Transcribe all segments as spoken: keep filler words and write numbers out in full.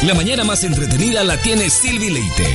La mañana más entretenida la tiene Silvi Leite.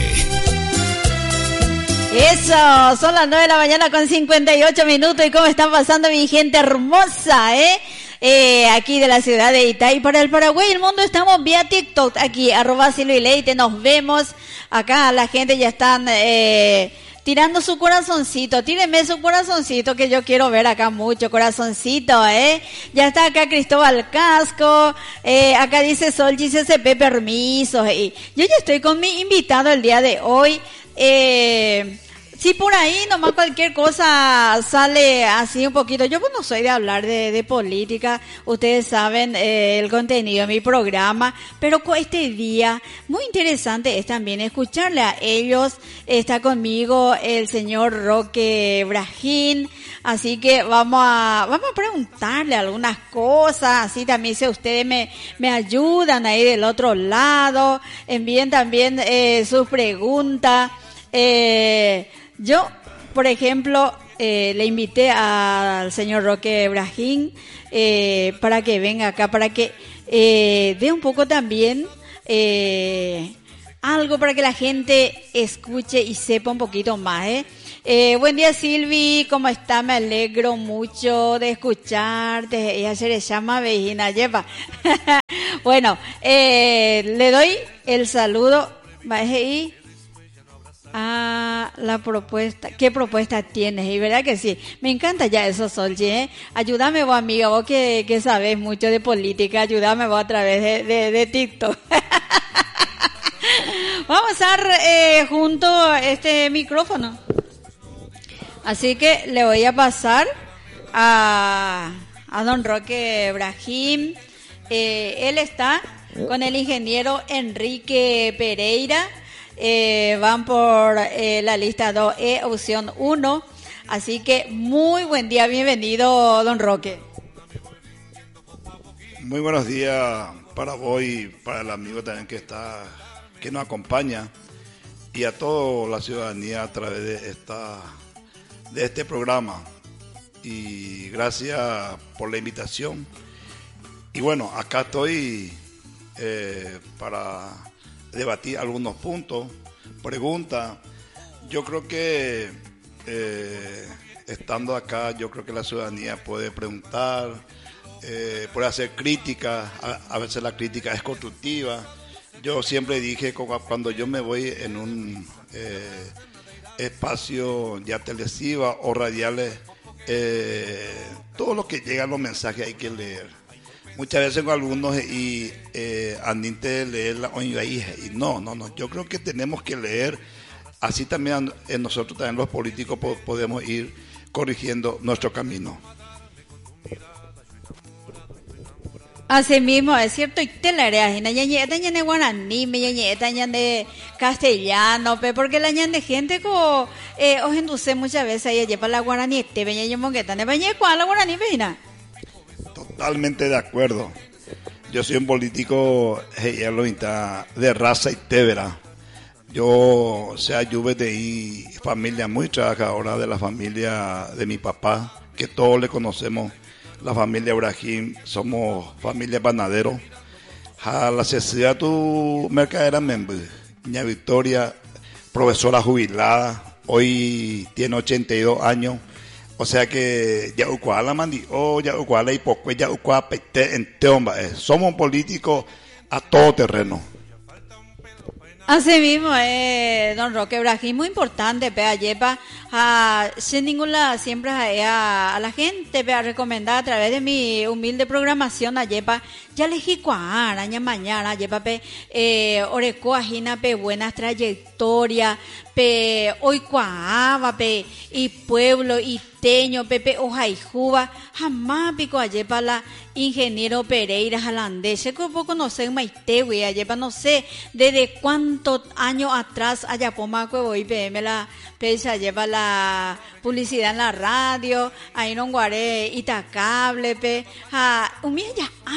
Eso, son las nueve de la mañana con cincuenta y ocho minutos. ¿Y cómo están pasando mi gente hermosa, eh? Eh, aquí de la ciudad de Itay, para el Paraguay y el mundo estamos vía TikTok, aquí, arroba Silvi Leite, nos vemos. Acá la gente ya están eh, tirando su corazoncito, tírenme su corazoncito que yo quiero ver acá mucho, corazoncito, eh. Ya está acá Cristóbal Casco, eh, acá dice Sol G C C P, permisos, y yo ya estoy con mi invitado el día de hoy, eh... Sí, por ahí nomás cualquier cosa sale así un poquito. Yo pues no soy de hablar de, de política, ustedes saben eh, el contenido de mi programa, pero este día muy interesante es también escucharle a ellos. Está conmigo el señor Roque Brajín, así que vamos a vamos a preguntarle algunas cosas, así también si ustedes me, me ayudan ahí del otro lado, envíen también eh, sus preguntas. Eh, Yo, por ejemplo, eh, le invité al señor Roque Brajín eh, para que venga acá, para que eh, dé un poco también eh, algo para que la gente escuche y sepa un poquito más, ¿eh? Eh, buen día, Silvi, ¿cómo está? Me alegro mucho de escucharte. Ella se le llama Vejina Yepa. Bueno, eh, le doy el saludo. Y ah, la propuesta, ¿qué propuesta tienes? Y verdad que sí, me encanta ya eso, Solchi, ¿eh? Ayúdame vos, amiga, vos que, que sabes mucho de política, ayúdame vos a través de, de, de TikTok. Vamos a usar eh, junto este micrófono. Así que le voy a pasar a, a don Roque Brajín. Eh, él está con el ingeniero Enrique Pereira. Eh, van por eh, la lista dos E, opción uno. Así que muy buen día, bienvenido, don Roque. Muy buenos días para vos y para el amigo también que está, que nos acompaña, y a toda la ciudadanía a través de esta, de este programa. Y gracias por la invitación. Y bueno, acá estoy eh, para debatir algunos puntos, preguntas. Yo creo que eh, estando acá, yo creo que la ciudadanía puede preguntar, eh, puede hacer críticas, a, a veces la crítica es constructiva. Yo siempre dije, cuando yo me voy en un eh, espacio ya televisiva o radiales, eh, todo lo que llega, los mensajes hay que leer. Muchas veces con algunos y eh, andinte leer la oña y no, no, no. Yo creo que tenemos que leer. Así también eh, nosotros también los políticos po- podemos ir corrigiendo nuestro camino. Así mismo, es cierto, y te la haré, na ñañe, esta ñane guaraní, me ñañe, esta ñane castellano, pe, porque la ñane gente co, eh, os induce muchas veces ahí lleva la guaraní, te veña yo mongueta, ne veña cuál la guaraní, veina. Totalmente de acuerdo. Yo soy un político hey, de raza y tébera. Yo, o sea, yo vengo de ahí, familia muy trabajadora de la familia de mi papá, que todos le conocemos, la familia Brajín, somos familia panadero. A la sociedad tu mercadera membre, Ña Victoria, profesora jubilada, hoy tiene ochenta y dos años. O sea que ya ucuala mandi o ya ucuala y poco ya ucuala pete en teomba. Eh. Somos políticos a todo terreno. Así mismo, eh, don Roque Brajín, muy importante, pea, yepa, a, sin ninguna, siempre a, a la gente, pea, recomendar a través de mi humilde programación, a yepa, ya le jicuar, aña mañana, yepa, pe, eh, orecoa, jina, pe, buenas trayectorias, pe, oicuaba, pe, y pueblo, y teño, pepe, ojaijuba, jamás pico, a yepa, la ingeniero Pereira Jalandés, que poco conocer maite, güey, ayepa, no sé, desde cuántos años atrás, allá pomaco, voy, P M, la, pesa, lleva la publicidad en la radio, ahí no guaré, Itacable, pe, a, un ya años atrás,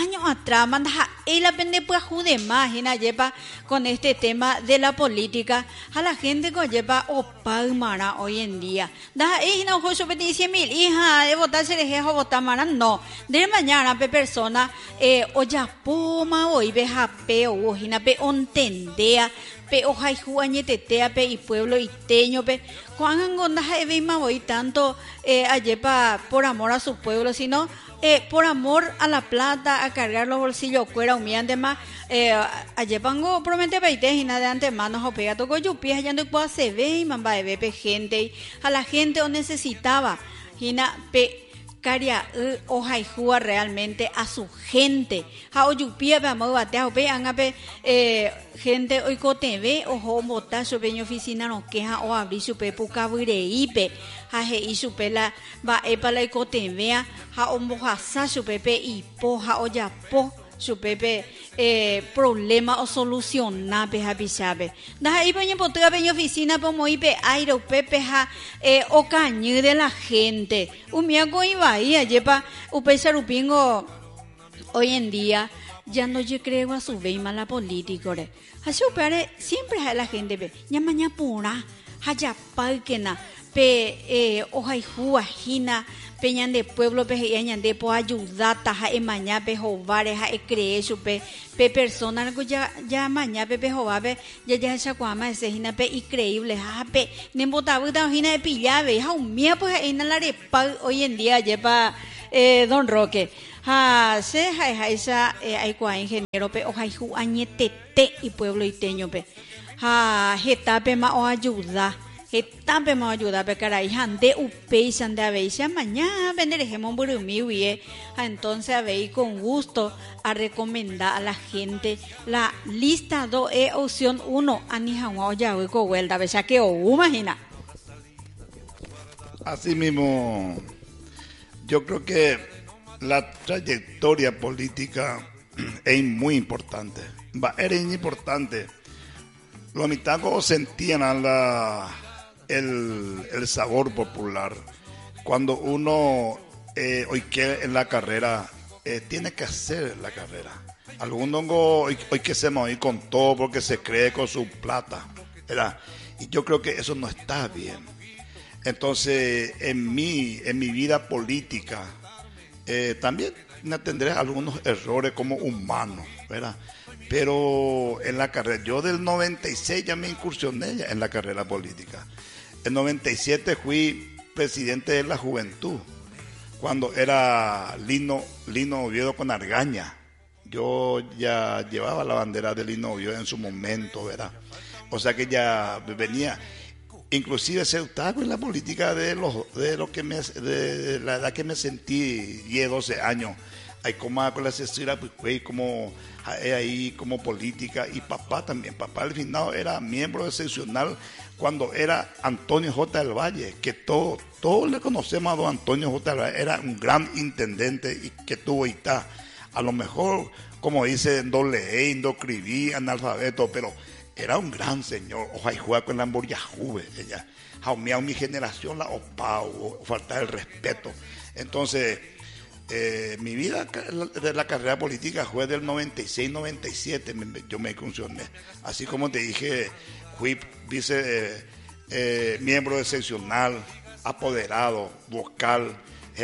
entrada, manda él aprende pues jude más, yepa, con este tema de la política, a la gente con yepa o palmara hoy en día. Da eh no ojo sobre diez mil, hija, de votar se deje votar mara, no. De mañana pe persona eh o ya puma hoy ve jape o hina pe ontendea pe ojai juañetetea pe y pueblo iteño pe cuan angonda ve ma voy tanto eh ayepa por amor a su pueblo, sino eh por amor a la plata, a cargar los bolsillos cuera humillante más eh ayepango promete peite y nada de antemano o pega toco yupi allando pueda se ve y mamba de pe gente a la gente o necesitaba hina pe caria ojai jua realmente a su gente ha oyupia pe amo batea pe angape eh gente hoy coteve ojo mota su peño oficina no queja o abrir su pe puca bureipe ha he y su pela va e para cotevea ha omboja su pepe y poja o ya po su pepe eh problema o solucionar pe ha bisabe da ahí peño potra peño oficina po moipe aire pepe ha eh o cañe de la gente un miaco iba ahí ayepa upe sarupingo hoy en día ya no yo creo a su veima la política re así upare siempre a la gente pe ñamaña pura haya palkena pe eh ojai juajina peñan de pueblo pe yañan de po ayudar taja e maña pe jovare ha e cree su pe pe persona que ya ya maña pe pe jovabe ya ya esa cuama ese hina pe increíble ha pe nembota buta hina de pillabe ha un mía pues en la repa hoy en día lleva eh don Roque ha se ha ha esa hay cua ingeniero pe ojai ju añetete y pueblo iteño pe ha jeta pe ma o ayuda Etape me ayuda pe caray hande upe sande aveisa mañana venderejemos burumi wie entonces aveí con gusto a recomendar a la gente la lista do e opción uno ani hawa ya we ko welda be que o imagina. Así mismo yo creo que la trayectoria política es muy importante. Va era importante. Los mitacos sentían a la El, el sabor popular cuando uno eh, hoy que en la carrera eh, tiene que hacer la carrera. Algunos hoy, hoy que se hoy con todo porque se cree con su plata, ¿verdad? Y yo creo que eso no está bien. Entonces en mi en mi vida política eh, también me tendré algunos errores como humano, ¿verdad? Pero en la carrera, yo del noventa y seis ya me incursioné en la carrera política. En noventa y siete fui presidente de la juventud, cuando era Lino, Lino Oviedo con Argaña. Yo ya llevaba la bandera de Lino Oviedo en su momento, ¿verdad? O sea que ya venía, inclusive se estaba en la política de los de lo que me de la edad que me sentí, diez, doce años. Hay como con la asesora, pues, como ahí como política, y papá también. Papá al final era miembro excepcional cuando era Antonio J. del Valle, que todos todo le conocemos a don Antonio J. del Valle, era un gran intendente y que tuvo y está. A lo mejor, como dice doble E, no escribí, analfabeto, pero era un gran señor. Ojalá y juega con la Hamburguesa Juve, ella. Jaumeado mi generación, la opao, falta el respeto. Entonces, Eh, mi vida de la carrera política fue del noventa y seis noventa y siete, me, yo me incursioné. Así como te dije, fui vice eh, eh, miembro excepcional, apoderado, vocal,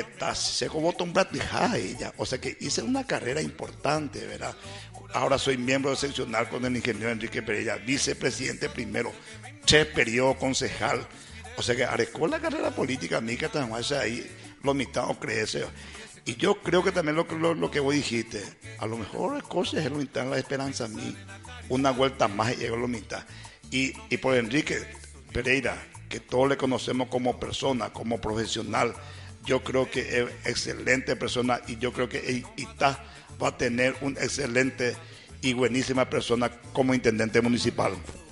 se como un ya. O sea que hice una carrera importante, ¿verdad? Ahora soy miembro excepcional con el ingeniero Enrique Pereira, vicepresidente primero, tres periodos concejal. O sea que arecó la carrera política, a mí que también ahí lo mitad o crece. Y yo creo que también lo, lo, lo que vos dijiste, a lo mejor cosas es lo mitad la esperanza a mí, una vuelta más y llegó a lo mitad. Y, y por Enrique Pereira, que todos le conocemos como persona, como profesional, yo creo que es excelente persona y yo creo que Itá va a tener un excelente y buenísima persona como intendente municipal.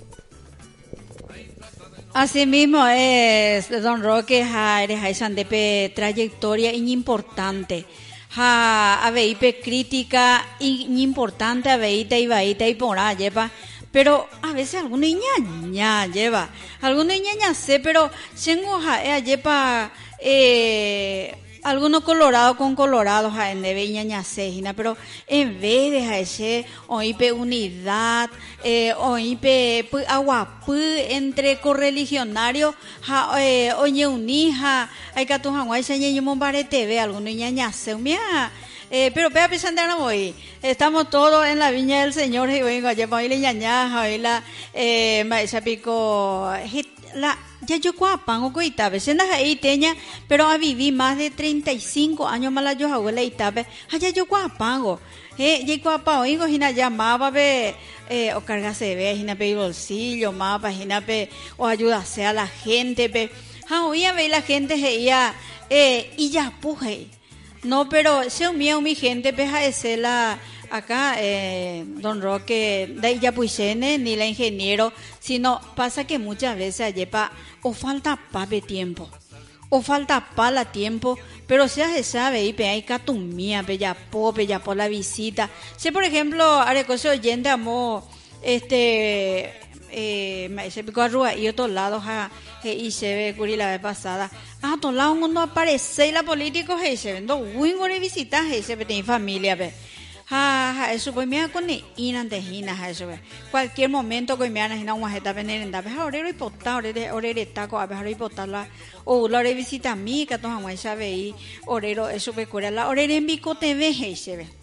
Así mismo es, don Roque, ha eres de trayectoria importante. Ha aveipe crítica importante, aveita y vaita y por ahí lleva. Pero a veces alguna ñaña lleva, alguna ñaña sé, pero tengo ha lleva eh algunos colorados con colorados a en de ñañasejina, pero en vez de ese oípe unidad, eh, oípe aguapu entre correligionarios, ja eh, oye unija, hay que tu hanguay se ñeño bare T V, algunos ñañase, mira. Eh, pero vea pensando hoy, estamos todos en la viña del Señor y vengo allá para irle ñañaja, hoy la eh, maestra pico la ya yo cuapan o coitabe, se nas ahí teña, pero a viví más de treinta y cinco años más la yo abuela itabe, allá yo cuapango, eh, ya cuapa oigo hina llamaba be eh, o cargase be hina pe bolsillo, mapa hina pe o ayudase a la gente pe, ja oía ve la gente ella eh y ya puje. No, pero se unió mi gente, peja ese la acá, eh, don Roque, de Iyapuixene, ni la ingeniero, sino pasa que muchas veces ayepa o falta pa de tiempo, o falta pa la tiempo, pero ya se sabe, y pe hay catumía, pe ya po, pe ya por la visita. Si por ejemplo, arecoso oyente amo, este, eh, me dice pico arruga y otros lados a y se ve curi la vez pasada a todos lados cuando aparece la político y se vendo wingo de visitas y se ve familia ve ha ha eso pues me con inantejina eso ve cualquier momento que me ana hina una jeta venenda ve orero y pota orere orere taco a ver y potarla o la de visita mi que todos vamos a ver y orero eso ve cura la orere en bico T V y se ve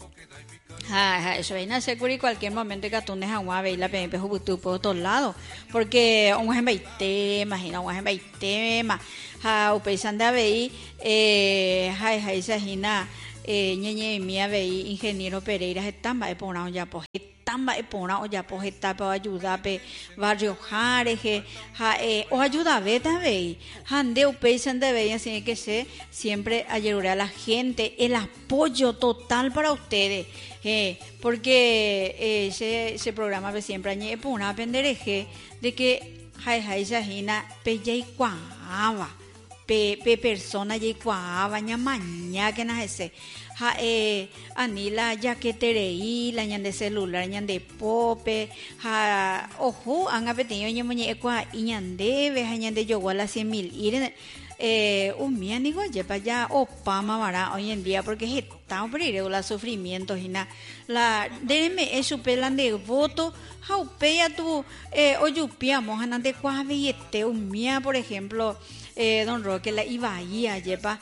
Ah, eso viene a ser curi cualquier momento que tú dejas una vez la P M P juventud por todos lados porque un ejemplo hay temas imagina un ejemplo hay temas ha upesan de ver eh hay hay esa gina eh ñeñe mía ve ingeniero Pereira están va por una ya pues están va por una ya pues está para ayudar pe barrio Jareje ha eh o ayuda ve también ande upesan de ver así que se siempre ayudar a la gente el apoyo total para ustedes. Eh, porque eh, ese, ese programa de siempre añe por una pendereje de que hay hay jina pe y cuava pe pe persona y cuava ña maña que na ese ha eh anila ya que terei la ñan de celular ñan de pope ha ojo han apetido ña muñe cua y ñan de ve ñan de yo la cien mil ir eh un mía digo lleva ya opama vara hoy en día porque está por la sufrimientos y na la déme es su pelan de voto jaupea tu eh oyupiamos anante cuave y este un mía por ejemplo eh don Roque la Ibaía lleva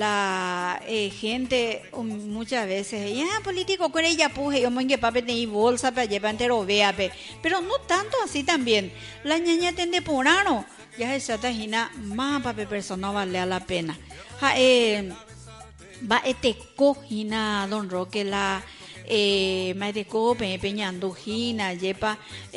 la eh, gente um, muchas veces ya político con ella puje yo me que pape de bolsa para llevar entero vea pero no tanto así también la ñaña tende porano ya esa tajina más para persona vale a la pena ha eh va este cojina don Roque la eh más de cope peñando gina lleva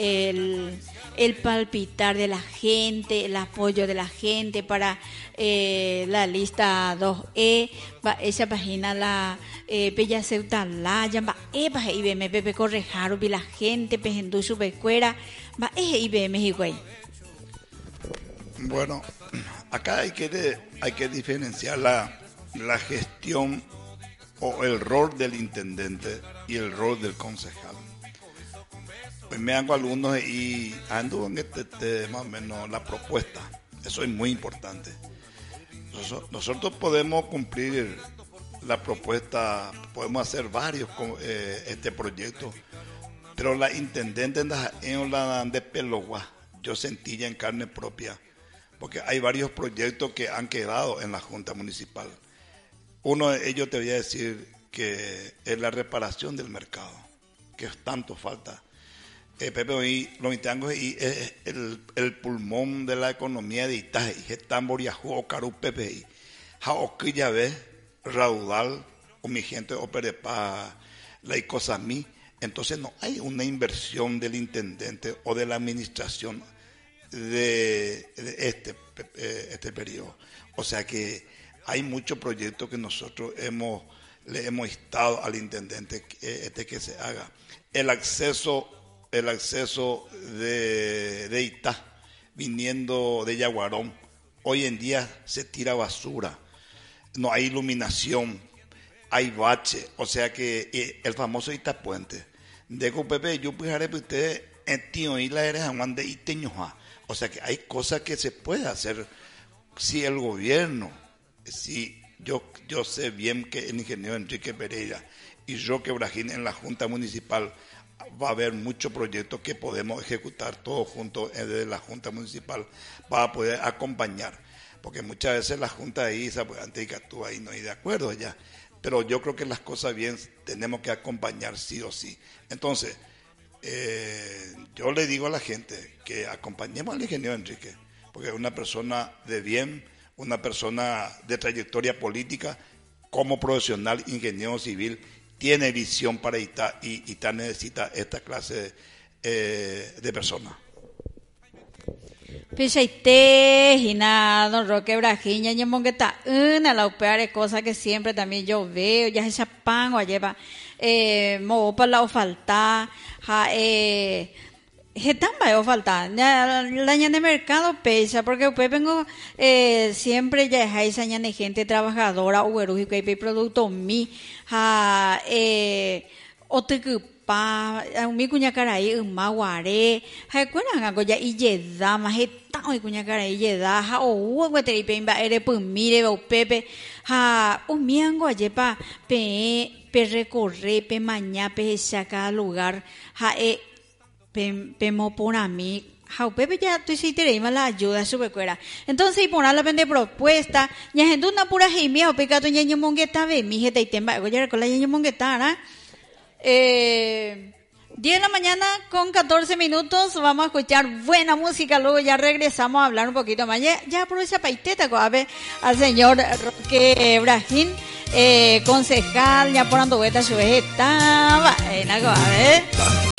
el el palpitar de la gente el apoyo de la gente para eh la lista dos E va esa página la eh pella ceuta la llama e pa I B M Pepe correjaron vi la gente pejendu su becuera va e I B M México. Bueno, acá hay que hay que diferenciar la, la gestión o el rol del intendente y el rol del concejal. Pues me hago algunos y ando en este tema más o menos la propuesta. Eso es muy importante. Nosotros, nosotros podemos cumplir la propuesta, podemos hacer varios eh, este proyecto, pero la intendente en la de Pelogua, yo sentí ya en carne propia. Porque hay varios proyectos que han quedado en la Junta Municipal. Uno de ellos te voy a decir que es la reparación del mercado, que tanto falta. Eh, Pepe, hoy lo que tengo es el, el pulmón de la economía de Itaje, están Boriajú o Caru Pepe, Jaoquilla ve, Raudal, o mi gente Operepa, la Icosamí. Entonces no hay una inversión del intendente o de la administración de, de este este periodo. O sea que hay muchos proyectos que nosotros hemos le hemos instado al intendente este que se haga. El acceso el acceso de, de Itá viniendo de Yaguarón, hoy en día se tira basura, no hay iluminación, hay bache, o sea que el famoso Itá Puente de Pepe yo pujaré usted en tío y la eres Juan de Iteñoja. O sea que hay cosas que se puede hacer si el gobierno, si Yo, yo sé bien que el ingeniero Enrique Pereira y Roque Brajín en la Junta Municipal va a haber muchos proyectos que podemos ejecutar todos juntos desde la Junta Municipal para poder acompañar. Porque muchas veces la Junta ahí, pues, antes que tú ahí no hay de acuerdo ya. Pero yo creo que las cosas bien tenemos que acompañar sí o sí. Entonces, eh, yo le digo a la gente que acompañemos al ingeniero Enrique, porque es una persona de bien, una persona de trayectoria política, como profesional, ingeniero civil, tiene visión para Itá y Itá necesita esta clase eh, de personas. Pichaite, Gina, don Roque Brajín, ya ñemongueta, una la peor cosa que siempre también yo veo, ya se chapan o lleva, eh, mo para la falta, ja, eh, Getamba o falta, la ña de mercado pecha, porque pues vengo eh, siempre ya hay esa ña de gente trabajadora, ueruji que hay producto mi, ja, eh, o te pa mi cuña caray un maguare hay cuena algo ya y yeda más está y cuña caray yeda ha o huevo te pimba ere pues mire o pepe ha un miango ayepa pe pe recorre pe maña pe saca lugar ha e pe pe mo por a mí ha pepe ya tú sí te la ayuda sube cuera entonces y poner la vende propuesta ya gente una pura jimia o pecato ñeño mongueta ve mi jeta y temba algo ya con la ñeño mongueta ¿ah? Eh, diez de la mañana con catorce minutos, vamos a escuchar buena música, luego ya regresamos a hablar un poquito más. Ya, ya aprovecha paiteta, a ver al señor Roque Brajín, eh, concejal, ya por ando vuelta su vegeta, a ver.